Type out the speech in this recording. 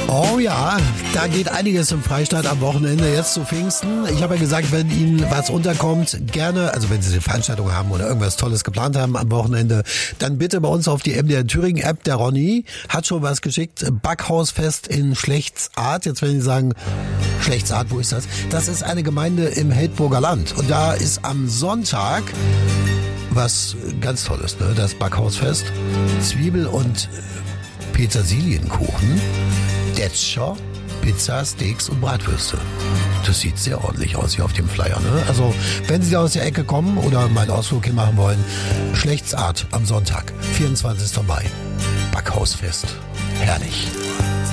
Oh ja, da geht einiges im Freistaat am Wochenende, jetzt zu Pfingsten. Ich habe ja gesagt, wenn Ihnen was unterkommt, gerne, also wenn Sie eine Veranstaltung haben oder irgendwas Tolles geplant haben am Wochenende, dann bitte bei uns auf die MDR Thüringen App. Der Ronny hat schon was geschickt. Backhausfest in Schlechtsart. Jetzt werden Sie sagen, Schlechtsart, wo ist das? Das ist eine Gemeinde im Heldburger Land. Und da ist am Sonntag was ganz Tolles, ne? Das Backhausfest. Zwiebel- und Petersilienkuchen, Detscher, Pizza, Steaks und Bratwürste. Das sieht sehr ordentlich aus hier auf dem Flyer, ne? Also, wenn Sie aus der Ecke kommen oder mal einen Ausflug hier machen wollen, Schlechtsart am Sonntag, 24. Mai. Backhausfest. Herrlich.